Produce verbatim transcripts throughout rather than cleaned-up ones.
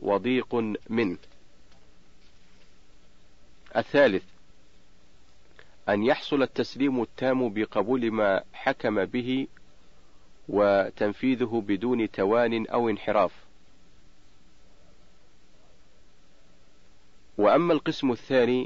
وضيق منه. الثالث أن يحصل التسليم التام بقبول ما حكم به وتنفيذه بدون توان أو انحراف. وأما القسم الثاني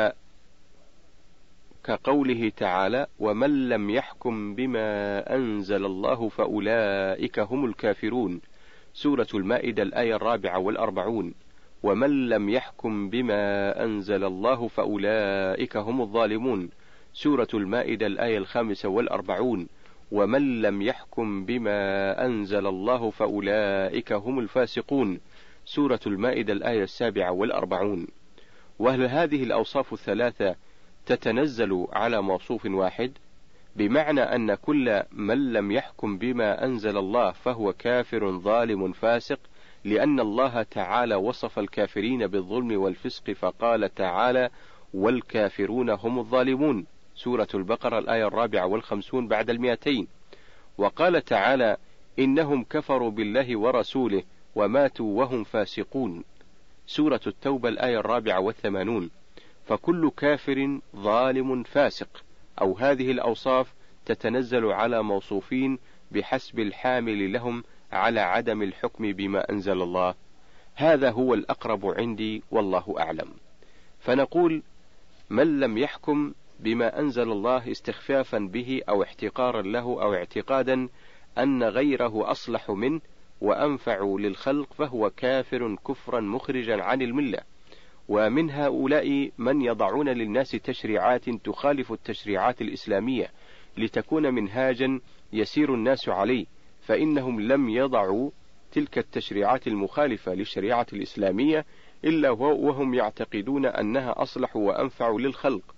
فكقوله تعالى: ومن لم يحكم بما أنزل الله فأولئك هم الكافرون، سورة المائدة الآية الرابعة والأربعون. ومن لم يحكم بما أنزل الله فأولئك هم الظالمون، سورة المائدة الآية الخامسة والأربعون. ومن لم يحكم بما أنزل الله فأولئك هم الفاسقون، سورة المائدة الآية السابعة والأربعون. وهل هذه الأوصاف الثلاثة تتنزل على موصوف واحد؟ بمعنى أن كل من لم يحكم بما أنزل الله فهو كافر ظالم فاسق، لأن الله تعالى وصف الكافرين بالظلم والفسق فقال تعالى: والكافرون هم الظالمون، سورة البقرة الآية الرابعة والخمسون بعد المئتين. وقال تعالى: إنهم كفروا بالله ورسوله وماتوا وهم فاسقون، سورة التوبة الآية الرابعة والثمانون. فكل كافر ظالم فاسق، أو هذه الأوصاف تتنزل على موصوفين بحسب الحامل لهم على عدم الحكم بما أنزل الله. هذا هو الأقرب عندي والله أعلم. فنقول: من لم يحكم بما أنزل الله استخفافا به أو احتقارا له أو اعتقادا أن غيره أصلح منه وأنفع للخلق فهو كافر كفرا مخرجا عن الملة. ومن هؤلاء من يضعون للناس تشريعات تخالف التشريعات الإسلامية لتكون منهاجا يسير الناس عليه، فإنهم لم يضعوا تلك التشريعات المخالفة للشريعة الإسلامية إلا وهم يعتقدون أنها أصلح وأنفع للخلق،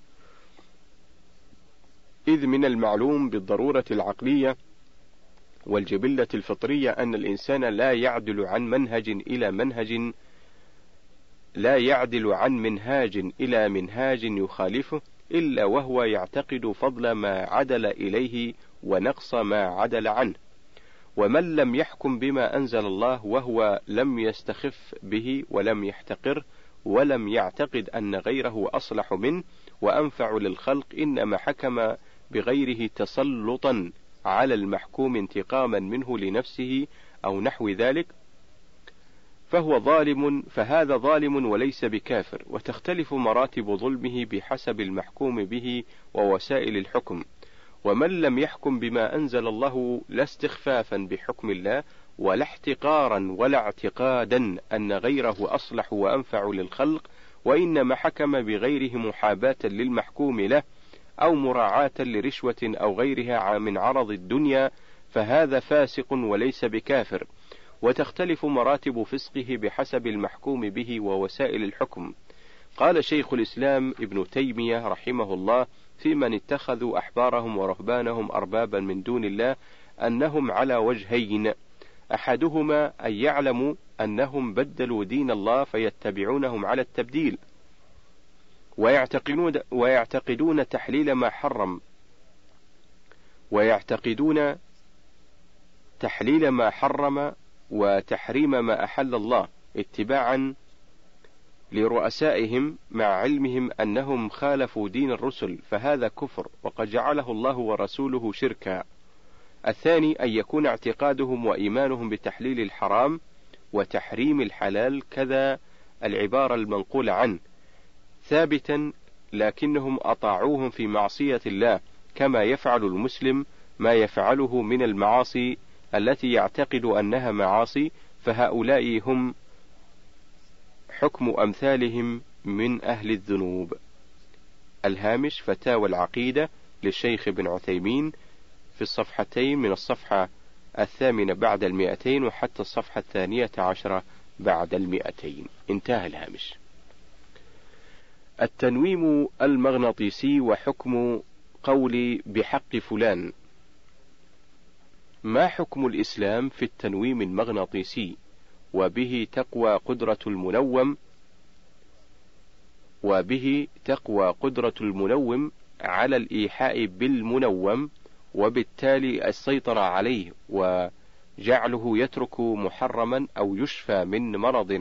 إذ من المعلوم بالضرورة العقلية والجبلة الفطرية أن الإنسان لا يعدل عن منهج إلى منهج لا يعدل عن منهاج إلى منهاج يخالفه إلا وهو يعتقد فضل ما عدل إليه ونقص ما عدل عنه. ومن لم يحكم بما أنزل الله وهو لم يستخف به ولم يحتقر ولم يعتقد أن غيره أصلح منه وأنفع للخلق، إنما حكم بغيره تسلطا على المحكوم انتقاما منه لنفسه أو نحو ذلك، فهو ظالم، فهذا ظالم وليس بكافر. وتختلف مراتب ظلمه بحسب المحكوم به ووسائل الحكم. ومن لم يحكم بما أنزل الله لا استخفافا بحكم الله ولا احتقارا ولا اعتقادا أن غيره أصلح وأنفع للخلق، وإنما حكم بغيره محاباة للمحكوم له أو مراعاة لرشوة أو غيرها من عرض الدنيا، فهذا فاسق وليس بكافر. وتختلف مراتب فسقه بحسب المحكوم به ووسائل الحكم. قال شيخ الإسلام ابن تيمية رحمه الله في من اتخذوا أحبارهم ورهبانهم أربابا من دون الله أنهم على وجهين: أحدهما أن يعلموا أنهم بدلوا دين الله فيتبعونهم على التبديل ويعتقدون, ويعتقدون تحليل ما حرم ويعتقدون تحليل ما حرم وتحريم ما أحل الله اتباعا لرؤسائهم مع علمهم أنهم خالفوا دين الرسل، فهذا كفر وقد جعله الله ورسوله شركا. الثاني أن يكون اعتقادهم وإيمانهم بتحليل الحرام وتحريم الحلال كذا العبارة المنقولة عنه ثابتا، لكنهم أطاعوهم في معصية الله كما يفعل المسلم ما يفعله من المعاصي التي يعتقد أنها معاصي، فهؤلاء هم حكم أمثالهم من أهل الذنوب. الهامش: فتاوى العقيدة للشيخ ابن عثيمين في الصفحتين من الصفحة الثامنة بعد المئتين وحتى الصفحة الثانية عشرة بعد المئتين. انتهى الهامش. التنويم المغناطيسي وحكم قولي بحق فلان. ما حكم الإسلام في التنويم المغناطيسي؟ وبه تقوى قدرة المنوم وبه تقوى قدرة المنوم على الإيحاء بالمنوم، وبالتالي السيطرة عليه وجعله يترك محرما أو يشفى من مرض